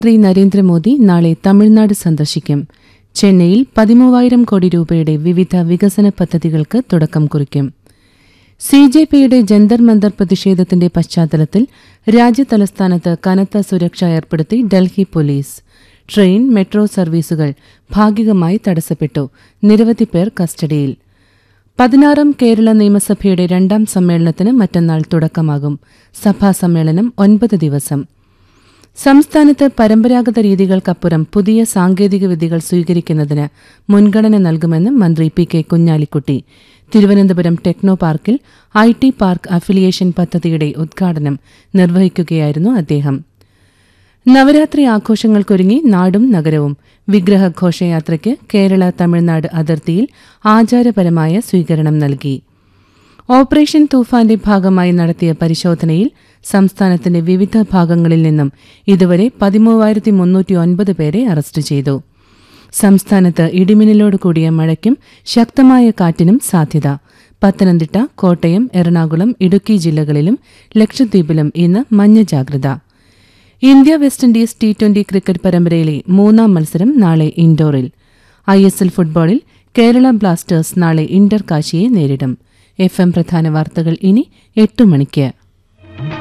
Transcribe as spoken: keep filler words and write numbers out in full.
ശ്രീ നരേന്ദ്രമോദി നാളെ തമിഴ്നാട് സന്ദർശിക്കും. ചെന്നൈയിൽ പതിമൂവായിരം കോടി രൂപയുടെ വിവിധ വികസന പദ്ധതികൾക്ക് തുടക്കം കുറിക്കും. സി ജെ പിയുടെ ജന്തർ മന്ദർ പ്രതിഷേധത്തിന്റെ പശ്ചാത്തലത്തിൽ രാജ്യതലസ്ഥാനത്ത് കനത്ത സുരക്ഷ ഏർപ്പെടുത്തി ഡൽഹി പോലീസ്. ട്രെയിൻ, മെട്രോ സർവീസുകൾ ഭാഗികമായി തടസ്സപ്പെട്ടു. നിരവധി പേർ കസ്റ്റഡിയിൽ. പതിനാറാം കേരള നിയമസഭയുടെ രണ്ടാം സമ്മേളനത്തിന് മറ്റന്നാൾ തുടക്കമാകും. സഭാ സമ്മേളനം ഒൻപത് ദിവസം. സംസ്ഥാനത്ത് പരമ്പരാഗത രീതികൾക്കപ്പുറം പുതിയ സാങ്കേതിക വിദ്യകൾ സ്വീകരിക്കുന്നതിന് മുൻഗണന നൽകുമെന്ന് മന്ത്രി P K Kunhalikutty. Thiruvananthapuram techno പാർക്കിൽ ഐ ടി പാർക്ക് അഫിലിയേഷൻ പദ്ധതിയുടെ ഉദ്ഘാടനം നിർവഹിക്കുകയായിരുന്നു അദ്ദേഹം. നവരാത്രി ആഘോഷങ്ങൾക്കൊരുങ്ങി നാടും നഗരവും. വിഗ്രഹ ഘോഷയാത്രയ്ക്ക് കേരള തമിഴ്നാട് അതിർത്തിയിൽ ആചാരപരമായ സ്വീകരണം നൽകി. ഓപ്പറേഷൻ തൂഫാന്റെ ഭാഗമായി നടത്തിയ പരിശോധനയിൽ സംസ്ഥാനത്തിന്റെ വിവിധ ഭാഗങ്ങളിൽ നിന്നും ഇതുവരെ പതിമൂവായിരത്തി മുന്നൂറ്റി ഒൻപത് പേരെ അറസ്റ്റ് ചെയ്തു. സംസ്ഥാനത്ത് ഇടിമിന്നലോട് കൂടിയ മഴയ്ക്കും ശക്തമായ കാറ്റിനും സാധ്യത. പത്തനംതിട്ട, കോട്ടയം, എറണാകുളം, ഇടുക്കി ജില്ലകളിലും ലക്ഷദ്വീപിലും ഇന്ന് മഞ്ഞ ജാഗ്രത. India west Indies T twenty cricket പരമ്പരയിലെ മൂന്നാം മത്സരം നാളെ ഇൻഡോറിൽ. ഐ എസ് എൽ ഫുട്ബോളിൽ കേരള ബ്ലാസ്റ്റേഴ്സ് നാളെ ഇന്റർ കാശിയെ നേരിടും. എഫ് എം പ്രധാന വാർത്തകൾ ഇനി എട്ട് മണിക്ക്.